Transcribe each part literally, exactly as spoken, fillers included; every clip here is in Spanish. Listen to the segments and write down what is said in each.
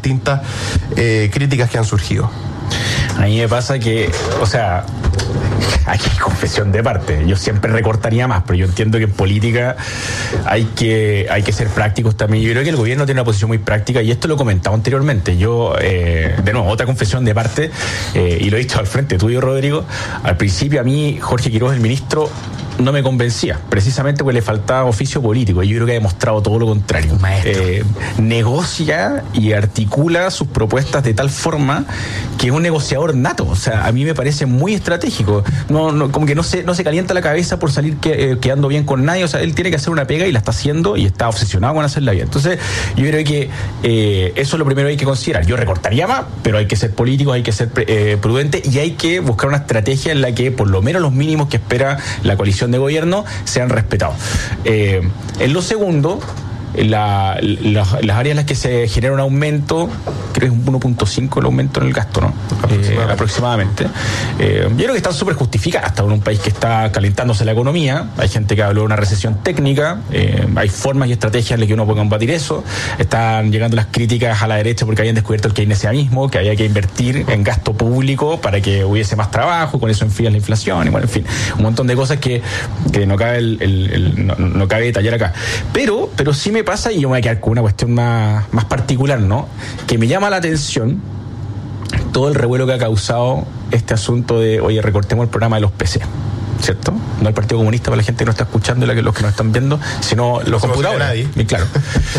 distintas eh, críticas que han surgido. A mí me pasa que, o sea, aquí hay confesión de parte. Yo siempre recortaría más, pero yo entiendo que en política hay que, hay que ser prácticos también. Yo creo que el gobierno tiene una posición muy práctica y esto lo he comentado anteriormente. Yo, eh, de nuevo, otra confesión de parte, eh, y lo he dicho al frente tuyo, Rodrigo. Al principio a mí, Jorge Quiroz, el ministro, no me convencía, precisamente porque le faltaba oficio político, y yo creo que ha demostrado todo lo contrario. Eh, negocia y articula sus propuestas de tal forma que es un negociador nato. O sea, a mí me parece muy estratégico. No, no, como que no se, no se calienta la cabeza por salir que, eh, quedando bien con nadie. O sea, él tiene que hacer una pega y la está haciendo y está obsesionado con hacerla bien. Entonces, yo creo que eh, eso es lo primero que hay que considerar. Yo recortaría más, pero hay que ser políticos, hay que ser eh, prudentes y hay que buscar una estrategia en la que por lo menos los mínimos que espera la coalición de gobierno sean respetados. Eh, en lo segundo, la, la, las áreas en las que se genera un aumento, creo que es un uno punto cinco el aumento en el gasto, ¿no? Aproximadamente. Eh, aproximadamente. Eh, yo creo que están súper justificadas. Hasta en un país que está calentándose la economía, hay gente que habló de una recesión técnica, eh, hay formas y estrategias en las que uno puede combatir eso. Están llegando las críticas a la derecha porque habían descubierto el keynesianismo, que había que invertir en gasto público para que hubiese más trabajo, con eso enfrías la inflación, y bueno, en fin, un montón de cosas que, que no cabe el, el, el, no, no cabe detallar acá. Pero, pero sí me pasa, y yo me voy a quedar con una cuestión más, más particular, ¿no? Que me llama la atención todo el revuelo que ha causado este asunto de, oye, recortemos el programa de los P C, ¿cierto? No el Partido Comunista para la gente que no está escuchando y los que nos están viendo, sino los no computadores. Bien claro.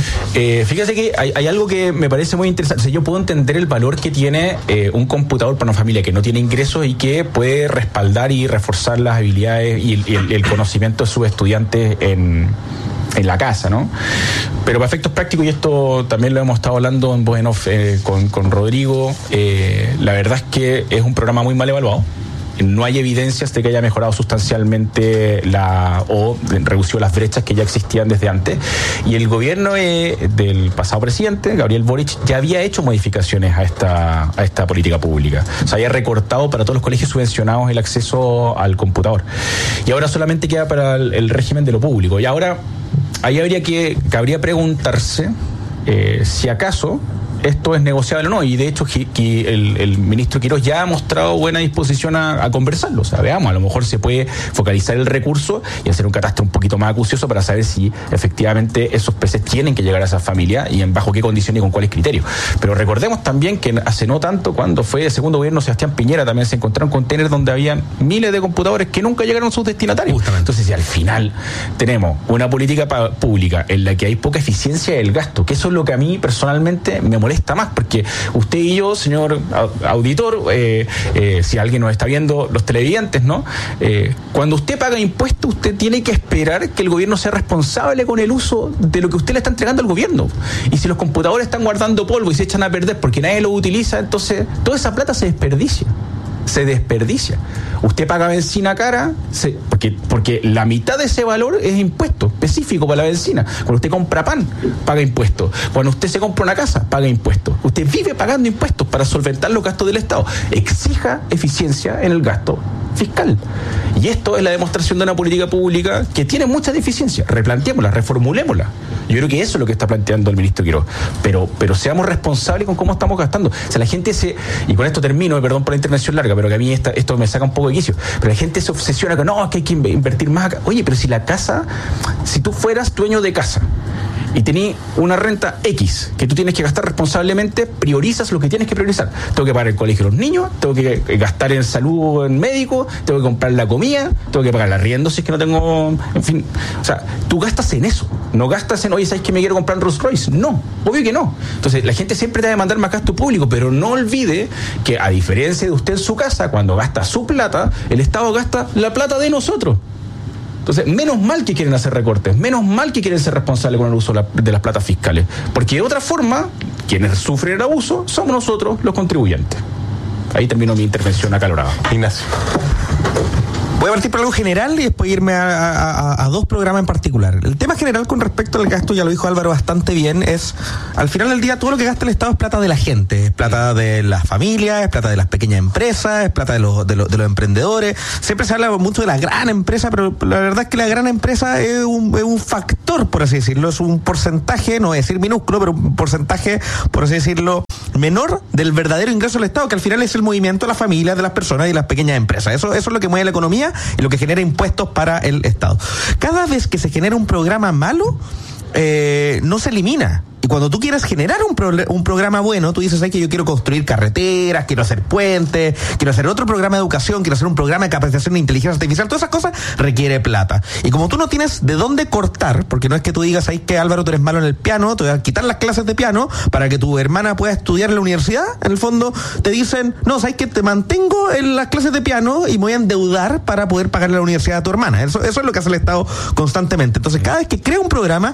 Eh, fíjese que hay, hay algo que me parece muy interesante. O sea, yo puedo entender el valor que tiene eh, un computador para una familia que no tiene ingresos y que puede respaldar y reforzar las habilidades y el, y el, el conocimiento de sus estudiantes en en la casa, ¿no? Pero para efectos prácticos, y esto también lo hemos estado hablando en voz en off eh, con, con Rodrigo, eh, la verdad es que es un programa muy mal evaluado. No hay evidencias de que haya mejorado sustancialmente la o reducido las brechas que ya existían desde antes. Y el gobierno eh, del pasado presidente, Gabriel Boric, ya había hecho modificaciones a esta, a esta política pública. O sea, había recortado para todos los colegios subvencionados el acceso al computador. Y ahora solamente queda para el, el régimen de lo público. Y ahora, ahí habría que, cabría preguntarse eh, si acaso esto es negociable o no, y de hecho el, el ministro Quiroz ya ha mostrado buena disposición a, a conversarlo. O sea, veamos, a lo mejor se puede focalizar el recurso y hacer un catastro un poquito más acucioso para saber si efectivamente esos P C tienen que llegar a esa familia y en bajo qué condiciones y con cuáles criterios. Pero recordemos también que hace no tanto, cuando fue el segundo gobierno Sebastián Piñera, también se encontraron contenedores donde habían miles de computadores que nunca llegaron a sus destinatarios. Justamente. Entonces, si al final tenemos una política pa- pública en la que hay poca eficiencia del gasto, que eso es lo que a mí personalmente me molesta más, porque usted y yo, señor auditor, eh, eh, si alguien nos está viendo, los televidentes, ¿no? Eh, cuando usted paga impuestos, usted tiene que esperar que el gobierno sea responsable con el uso de lo que usted le está entregando al gobierno. Y si los computadores están guardando polvo y se echan a perder porque nadie los utiliza, entonces toda esa plata se desperdicia. Se desperdicia. Usted paga benzina cara, se, porque, porque la mitad de ese valor es impuesto específico para la benzina. Cuando usted compra pan, paga impuestos. Cuando usted se compra una casa, paga impuestos. Usted vive pagando impuestos para solventar los gastos del Estado. Exija eficiencia en el gasto fiscal. Y esto es la demostración de una política pública que tiene muchas deficiencias. Replanteémosla, reformulémosla. Yo creo que eso es lo que está planteando el ministro Quiroz. Pero, pero seamos responsables con cómo estamos gastando. O sea, la gente se... Y con esto termino, perdón por la intervención larga, pero que a mí esta, esto me saca un poco de quicio. Pero la gente se obsesiona con, no, es que hay que invertir más acá. Oye, pero si la casa... Si tú fueras dueño de casa y tenías una renta X que tú tienes que gastar responsablemente, priorizas lo que tienes que priorizar. Tengo que pagar el colegio de los niños, tengo que gastar en salud, en médico, tengo que comprar la comida, tengo que pagar el arriendo si es que no tengo, en fin. O sea, tú gastas en eso, no gastas en, oye, ¿sabes que me quiero comprar un Rolls Royce? No, obvio que no. Entonces, la gente siempre te va a demandar más gasto público, pero no olvide que, a diferencia de usted en su casa, cuando gasta su plata, el Estado gasta la plata de nosotros. Entonces, menos mal que quieren hacer recortes, menos mal que quieren ser responsables con el uso de las platas fiscales, porque de otra forma, quienes sufren el abuso somos nosotros, los contribuyentes. Ahí termino mi intervención acalorada. Ignacio. Voy a partir por algo general y después irme a, a, a dos programas en particular. El tema general con respecto al gasto, ya lo dijo Álvaro bastante bien, es, al final del día, todo lo que gasta el Estado es plata de la gente, es plata de las familias, es plata de las pequeñas empresas, es plata de los, de los, de los emprendedores. Siempre se habla mucho de la gran empresa, pero la verdad es que la gran empresa es un, es un factor, por así decirlo, es un porcentaje, no voy a decir minúsculo, pero un porcentaje, por así decirlo, menor del verdadero ingreso del Estado, que al final es el movimiento de las familias, de las personas y de las pequeñas empresas. Eso, eso es lo que mueve la economía y lo que genera impuestos para el Estado. Cada vez que se genera un programa malo, eh, no se elimina. Y cuando tú quieres generar un, pro, un programa bueno, tú dices, ay, que yo quiero construir carreteras, quiero hacer puentes, quiero hacer otro programa de educación, quiero hacer un programa de capacitación de inteligencia artificial, todas esas cosas requiere plata. Y como tú no tienes de dónde cortar, porque no es que tú digas, ay, que Álvaro, tú eres malo en el piano, te voy a quitar las clases de piano para que tu hermana pueda estudiar en la universidad, en el fondo te dicen, no, sabes que te mantengo en las clases de piano y me voy a endeudar para poder pagarle la universidad a tu hermana. Eso, eso es lo que hace el Estado constantemente. Entonces, cada vez que crea un programa,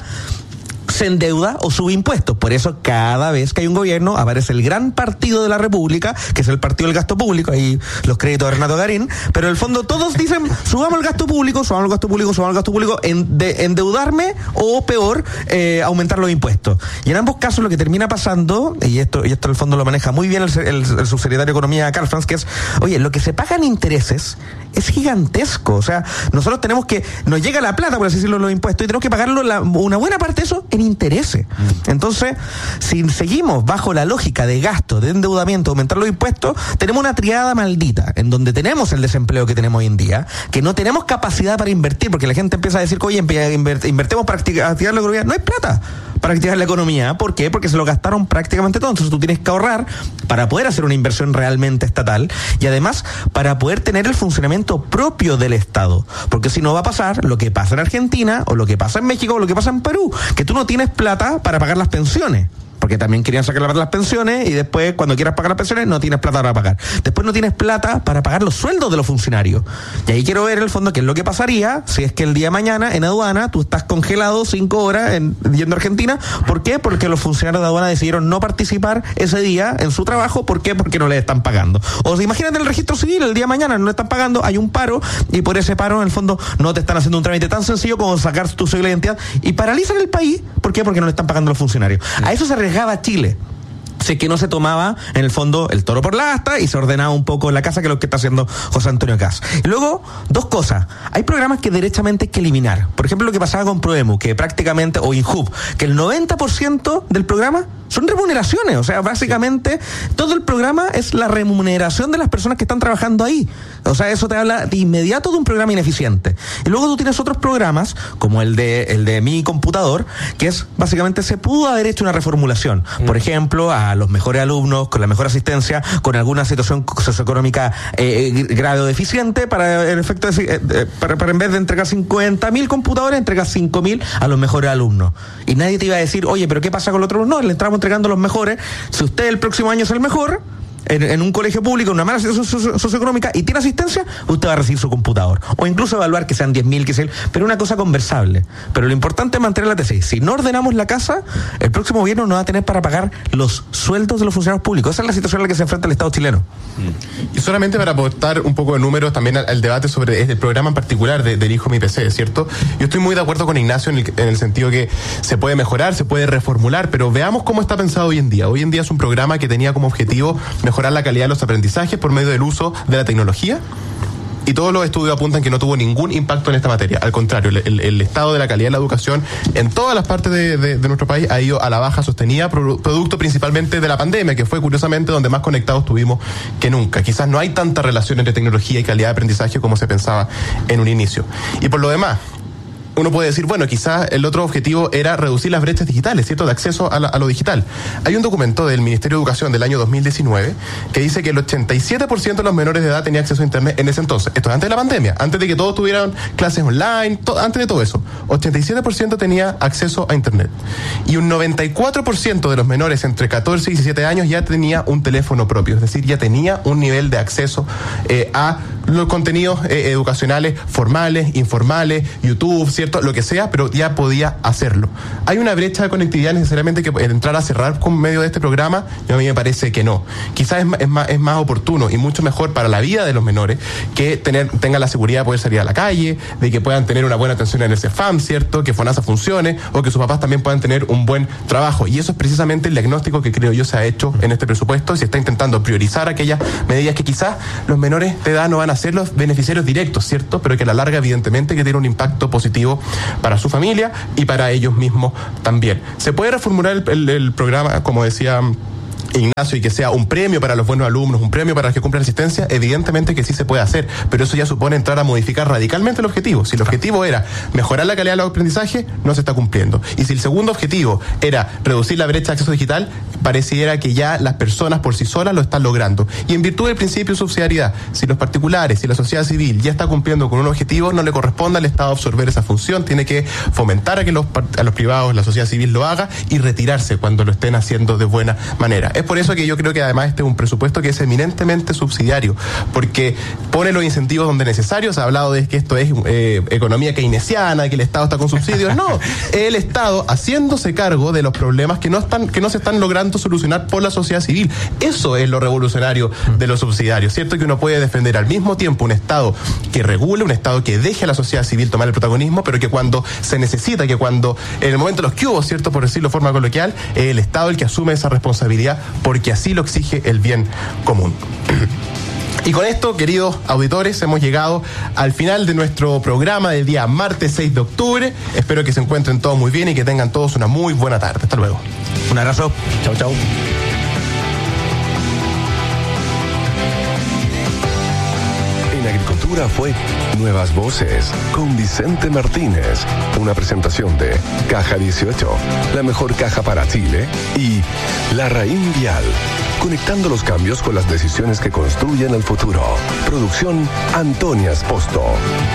se endeuda o sube impuestos. Por eso cada vez que hay un gobierno aparece el gran partido de la República, que es el partido del gasto público, ahí los créditos de Renato Garín, pero en el fondo todos dicen, subamos el gasto público, subamos el gasto público, subamos el gasto público, en, de, endeudarme o peor, eh, aumentar los impuestos. Y en ambos casos lo que termina pasando, y esto, y esto en el fondo lo maneja muy bien el, el, el subsecretario de Economía, Karl Franz, que es, oye, lo que se paga en intereses es gigantesco. O sea, nosotros tenemos que, nos llega la plata, por así decirlo, los impuestos, y tenemos que pagarlo la, una buena parte de eso en interese. Entonces, si seguimos bajo la lógica de gasto, de endeudamiento, aumentar los impuestos, tenemos una triada maldita, en donde tenemos el desempleo que tenemos hoy en día, que no tenemos capacidad para invertir, porque la gente empieza a decir, oye, invertimos para activar la economía. No hay plata para activar la economía. ¿Por qué? Porque se lo gastaron prácticamente todo. Entonces tú tienes que ahorrar para poder hacer una inversión realmente estatal y además para poder tener el funcionamiento propio del Estado. Porque si no va a pasar lo que pasa en Argentina o lo que pasa en México o lo que pasa en Perú, que tú no tienes plata para pagar las pensiones. Porque también querían sacar la plata de las pensiones y después cuando quieras pagar las pensiones no tienes plata para pagar. Después no tienes plata para pagar los sueldos de los funcionarios. Y ahí quiero ver en el fondo qué es lo que pasaría si es que el día de mañana en aduana tú estás congelado cinco horas en, yendo a Argentina. ¿Por qué? Porque los funcionarios de aduana decidieron no participar ese día en su trabajo. ¿Por qué? Porque no les están pagando. O sea, imagínate el registro civil, el día de mañana no le están pagando, hay un paro y por ese paro en el fondo no te están haciendo un trámite tan sencillo como sacar tu cédula de identidad y paralizan el país. ¿Por qué? Porque no le están pagando los funcionarios. A eso se arriesgaba Chile. Sé que no se tomaba, en el fondo, el toro por la asta y se ordenaba un poco la casa, que es lo que está haciendo José Antonio Kast. Y luego, dos cosas. Hay programas que derechamente hay que eliminar. Por ejemplo, lo que pasaba con Proemu, que prácticamente, o Inhub, que el noventa por ciento del programa son remuneraciones. O sea, básicamente, todo el programa es la remuneración de las personas que están trabajando ahí. O sea, eso te habla de inmediato de un programa ineficiente. Y luego tú tienes otros programas, como el de el de Mi Computador, que es, básicamente, se pudo haber hecho una reformulación. Por ejemplo, a los mejores alumnos, con la mejor asistencia, con alguna situación socioeconómica eh, grave o deficiente, para el efecto de, eh, para, para en vez de entregar cincuenta mil computadores, entregar cinco mil a los mejores alumnos. Y nadie te iba a decir, oye, pero ¿qué pasa con los otros? No, le entramos entregando los mejores. Si usted el próximo año es el mejor, En, en un colegio público, en una mala situación socio, socioeconómica y tiene asistencia, usted va a recibir su computador. O incluso evaluar que sean diez mil, que sea, pero una cosa conversable. Pero lo importante es mantener la tesis. Si no ordenamos la casa, el próximo gobierno no va a tener para pagar los sueldos de los funcionarios públicos. Esa es la situación en la que se enfrenta el Estado chileno. Y solamente para aportar un poco de números también al, al debate sobre el programa en particular de, del Hijo Mi P C, ¿cierto? Yo estoy muy de acuerdo con Ignacio en el, en el sentido que se puede mejorar, se puede reformular, pero veamos cómo está pensado hoy en día. Hoy en día es un programa que tenía como objetivo mejorar la calidad de los aprendizajes por medio del uso de la tecnología. Y todos los estudios apuntan que no tuvo ningún impacto en esta materia. Al contrario, el, el, el estado de la calidad de la educación en todas las partes de, de, de nuestro país ha ido a la baja sostenida, producto principalmente de la pandemia, que fue curiosamente donde más conectados estuvimos que nunca. Quizás no hay tanta relación entre tecnología y calidad de aprendizaje como se pensaba en un inicio. Y por lo demás, uno puede decir, bueno, quizás el otro objetivo era reducir las brechas digitales, ¿cierto?, de acceso a, la, a lo digital. Hay un documento del Ministerio de Educación del año dos mil diecinueve que dice que el ochenta y siete por ciento de los menores de edad tenía acceso a Internet en ese entonces. Esto es antes de la pandemia, antes de que todos tuvieran clases online, to, antes de todo eso. ochenta y siete por ciento tenía acceso a Internet. Y un noventa y cuatro por ciento de los menores entre catorce y diecisiete años ya tenía un teléfono propio, es decir, ya tenía un nivel de acceso eh, a los contenidos eh, educacionales formales, informales, YouTube, ¿cierto?, lo que sea, pero ya podía hacerlo. ¿Hay una brecha de conectividad necesariamente que entrar a cerrar con medio de este programa? A mí me parece que no. Quizás es, es, más, es más oportuno y mucho mejor para la vida de los menores que tener tengan la seguridad de poder salir a la calle, de que puedan tener una buena atención en el CEFAM, ¿cierto?, que FONASA funcione, o que sus papás también puedan tener un buen trabajo. Y eso es precisamente el diagnóstico que creo yo se ha hecho en este presupuesto. Se está intentando priorizar aquellas medidas que quizás los menores de edad no van a ser los beneficiarios directos, ¿cierto?, pero que a la larga evidentemente que tiene un impacto positivo para su familia y para ellos mismos también. Se puede reformular el, el, el programa, como decía Ignacio, y que sea un premio para los buenos alumnos, un premio para los que cumplen asistencia, evidentemente que sí se puede hacer, pero eso ya supone entrar a modificar radicalmente el objetivo. Si el objetivo era mejorar la calidad de los aprendizajes, no se está cumpliendo. Y si el segundo objetivo era reducir la brecha de acceso digital, pareciera que ya las personas por sí solas lo están logrando. Y en virtud del principio de subsidiariedad, si los particulares, si la sociedad civil ya está cumpliendo con un objetivo, no le corresponde al Estado absorber esa función, tiene que fomentar a que los, a los privados, la sociedad civil lo haga y retirarse cuando lo estén haciendo de buena manera. Es por eso que yo creo que además este es un presupuesto que es eminentemente subsidiario, porque pone los incentivos donde necesarios. Se ha hablado de que esto es eh, economía keynesiana, que el Estado está con subsidios. No, el Estado haciéndose cargo de los problemas que no están, que no se están logrando solucionar por la sociedad civil. Eso es lo revolucionario de los subsidiarios. Cierto que uno puede defender al mismo tiempo un Estado que regule, un Estado que deje a la sociedad civil tomar el protagonismo, pero que cuando se necesita, que cuando en el momento de los que hubo, cierto, por decirlo de forma coloquial, es el Estado el que asume esa responsabilidad, porque así lo exige el bien común. Y con esto, queridos auditores, hemos llegado al final de nuestro programa del día martes seis de octubre. Espero que se encuentren todos muy bien y que tengan todos una muy buena tarde. Hasta luego. Un abrazo. Chau, chau. En Agricultura fue Nuevas Voces con Vicente Martínez. Una presentación de Caja dieciocho, la mejor caja para Chile, y La Raín Vial, conectando los cambios con las decisiones que construyen el futuro. Producción Antonia Esposto.